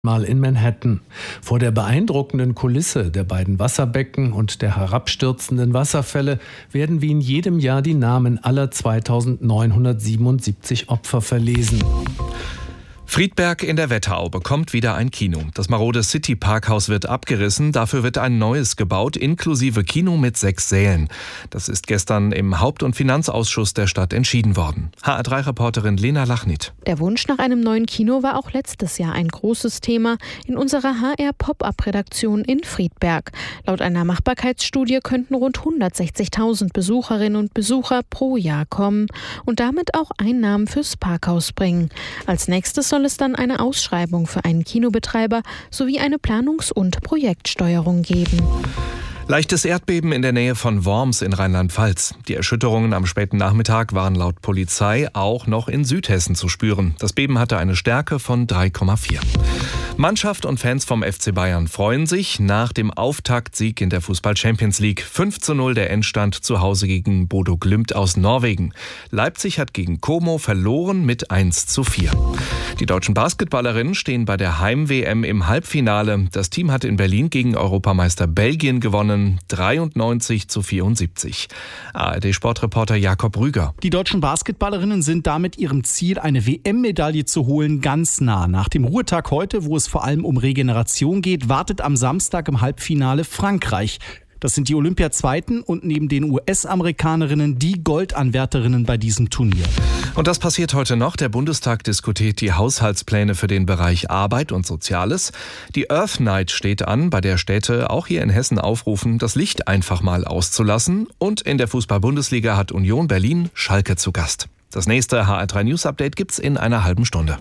Mal in Manhattan. Vor der beeindruckenden Kulisse der beiden Wasserbecken und der herabstürzenden Wasserfälle werden wie in jedem Jahr die Namen aller 2977 Opfer verlesen. Friedberg in der Wetterau bekommt wieder ein Kino. Das marode City-Parkhaus wird abgerissen, dafür wird ein neues gebaut, inklusive Kino mit 6 Sälen. Das ist gestern im Haupt- und Finanzausschuss der Stadt entschieden worden. HR3-Reporterin Lena Lachnit. Der Wunsch nach einem neuen Kino war auch letztes Jahr ein großes Thema in unserer HR-Pop-Up-Redaktion in Friedberg. Laut einer Machbarkeitsstudie könnten rund 160.000 Besucherinnen und Besucher pro Jahr kommen und damit auch Einnahmen fürs Parkhaus bringen. Als nächstes soll es dann eine Ausschreibung für einen Kinobetreiber sowie eine Planungs- und Projektsteuerung geben. Leichtes Erdbeben in der Nähe von Worms in Rheinland-Pfalz. Die Erschütterungen am späten Nachmittag waren laut Polizei auch noch in Südhessen zu spüren. Das Beben hatte eine Stärke von 3,4. Mannschaft und Fans vom FC Bayern freuen sich nach dem Auftaktsieg in der Fußball-Champions League. 5:0 der Endstand zu Hause gegen Bodo Glimt aus Norwegen. Leipzig hat gegen Como verloren mit 1:4. Die deutschen Basketballerinnen stehen bei der Heim-WM im Halbfinale. Das Team hat in Berlin gegen Europameister Belgien gewonnen, 93:74. ARD-Sportreporter Jakob Rüger. Die deutschen Basketballerinnen sind damit ihrem Ziel, eine WM-Medaille zu holen, ganz nah. Nach dem Ruhetag heute, wo es vor allem um Regeneration geht, wartet am Samstag im Halbfinale Frankreich. Das sind die Olympiazweiten und neben den US-Amerikanerinnen die Goldanwärterinnen bei diesem Turnier. Und das passiert heute noch. Der Bundestag diskutiert die Haushaltspläne für den Bereich Arbeit und Soziales. Die Earth Night steht an, bei der Städte auch hier in Hessen aufrufen, das Licht einfach mal auszulassen. Und in der Fußball-Bundesliga hat Union Berlin Schalke zu Gast. Das nächste HR3 News Update gibt's in einer halben Stunde.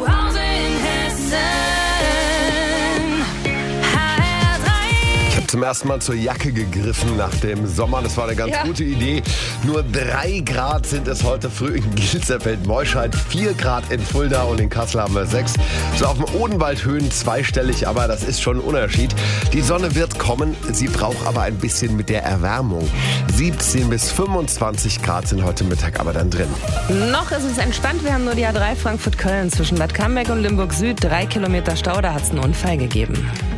Zum ersten Mal zur Jacke gegriffen nach dem Sommer. Das war eine ganz gute Idee. Nur 3 Grad sind es heute früh in Gilzerfeld-Moischeid, 4 Grad in Fulda und in Kassel haben wir 6. So auf dem Odenwald Höhen zweistellig, aber das ist schon ein Unterschied. Die Sonne wird kommen, sie braucht aber ein bisschen mit der Erwärmung. 17 bis 25 Grad sind heute Mittag aber dann drin. Noch ist es entspannt. Wir haben nur die A3 Frankfurt-Köln zwischen Bad Camberg und Limburg Süd. 3 Kilometer Stau, da hat es einen Unfall gegeben.